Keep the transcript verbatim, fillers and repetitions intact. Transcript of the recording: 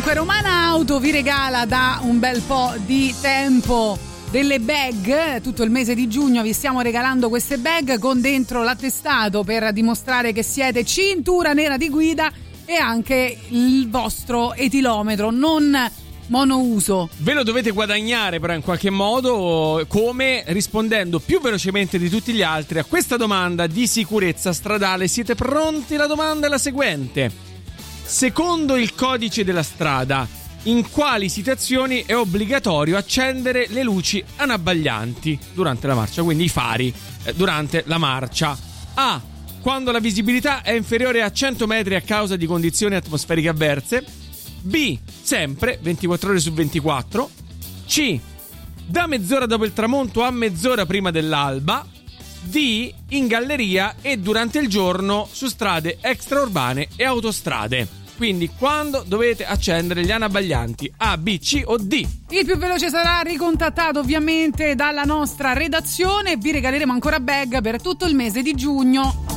Comunque Romana Auto vi regala da un bel po' di tempo delle bag. Tutto il mese di giugno vi stiamo regalando queste bag con dentro l'attestato per dimostrare che siete cintura nera di guida e anche il vostro etilometro non monouso. Ve lo dovete guadagnare però in qualche modo, come? Rispondendo più velocemente di tutti gli altri a questa domanda di sicurezza stradale. Siete pronti? La domanda è la seguente: secondo il codice della strada, in quali situazioni è obbligatorio accendere le luci anabbaglianti durante la marcia, quindi i fari eh, durante la marcia? A. Quando la visibilità è inferiore a cento metri a causa di condizioni atmosferiche avverse. B. Sempre ventiquattro ore su ventiquattro. C. Da mezz'ora dopo il tramonto a mezz'ora prima dell'alba. D. In galleria e durante il giorno su strade extraurbane e autostrade. Quindi quando dovete accendere gli anabbaglianti? A, B, C o D? Il più veloce sarà ricontattato ovviamente dalla nostra redazione e vi regaleremo ancora bag per tutto il mese di giugno.